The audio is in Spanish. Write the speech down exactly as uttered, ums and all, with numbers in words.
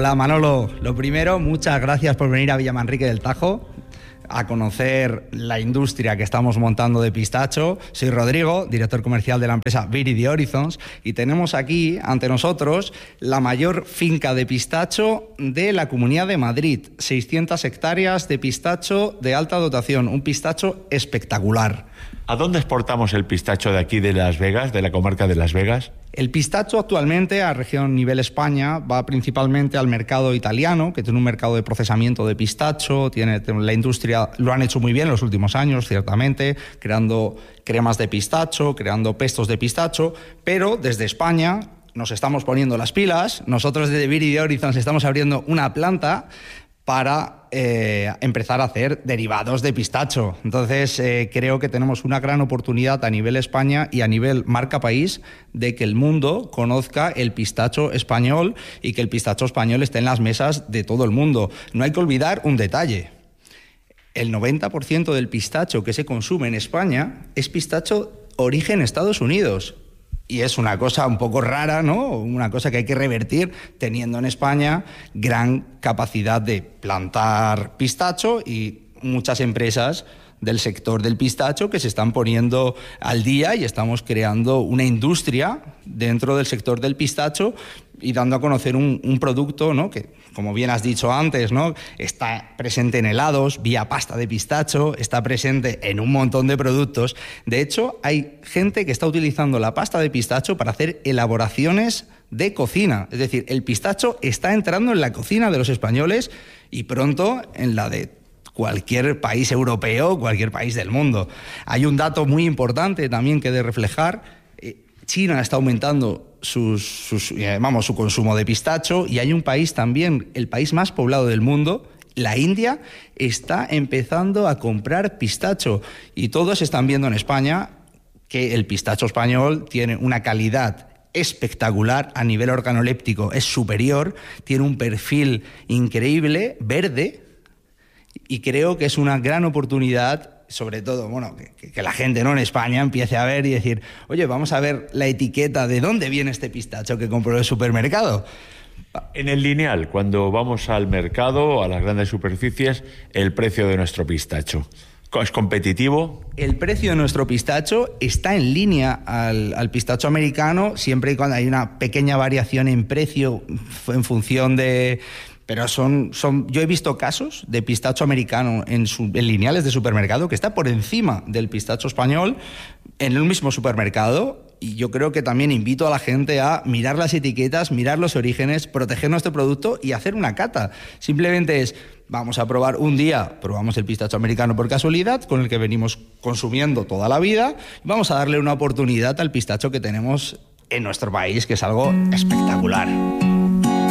Hola Manolo, lo primero, muchas gracias por venir a Villamanrique del Tajo a conocer la industria que estamos montando de pistacho. Soy Rodrigo, director comercial de la empresa Viridi Horizons, y tenemos aquí ante nosotros la mayor finca de pistacho de la Comunidad de Madrid, seiscientas hectáreas de pistacho de alta dotación, un pistacho espectacular. ¿A dónde exportamos el pistacho de aquí de Las Vegas, de la comarca de Las Vegas? El pistacho actualmente a región nivel España va principalmente al mercado italiano, que tiene un mercado de procesamiento de pistacho, tiene la industria, lo han hecho muy bien en los últimos años, ciertamente, creando cremas de pistacho, creando pestos de pistacho, pero desde España nos estamos poniendo las pilas. Nosotros desde Viridi Horizons estamos abriendo una planta para eh, empezar a hacer derivados de pistacho. Entonces, eh, creo que tenemos una gran oportunidad a nivel España y a nivel marca país de que el mundo conozca el pistacho español y que el pistacho español esté en las mesas de todo el mundo. No hay que olvidar un detalle. El noventa por ciento del pistacho que se consume en España es pistacho origen Estados Unidos. Y es una cosa un poco rara, ¿no? Una cosa que hay que revertir teniendo en España gran capacidad de plantar pistacho y muchas empresas del sector del pistacho que se están poniendo al día y estamos creando una industria dentro del sector del pistacho y dando a conocer un, un producto, ¿no? Que, como bien has dicho antes, ¿no? Está presente en helados, vía pasta de pistacho, está presente en un montón de productos. De hecho, hay gente que está utilizando la pasta de pistacho para hacer elaboraciones de cocina. Es decir, el pistacho está entrando en la cocina de los españoles y pronto en la de cualquier país europeo, cualquier país del mundo. Hay un dato muy importante también que he de reflejar. China está aumentando sus, sus, vamos, su consumo de pistacho y hay un país también, el país más poblado del mundo, la India, está empezando a comprar pistacho y todos están viendo en España que el pistacho español tiene una calidad espectacular a nivel organoléptico, es superior, tiene un perfil increíble, verde, y creo que es una gran oportunidad, sobre todo, bueno, que, que la gente, ¿no?, en España empiece a ver y decir, oye, vamos a ver la etiqueta de dónde viene este pistacho que compro en el supermercado. En el lineal, cuando vamos al mercado, a las grandes superficies, el precio de nuestro pistacho, ¿es competitivo? El precio de nuestro pistacho está en línea al, al pistacho americano, siempre y cuando hay una pequeña variación en precio en función de... Pero son, son, yo he visto casos de pistacho americano en, su, en lineales de supermercado que está por encima del pistacho español en el mismo supermercado. Y yo creo que también invito a la gente a mirar las etiquetas, mirar los orígenes, proteger nuestro producto y hacer una cata. Simplemente es, vamos a probar un día, probamos el pistacho americano por casualidad, con el que venimos consumiendo toda la vida, y vamos a darle una oportunidad al pistacho que tenemos en nuestro país, que es algo espectacular.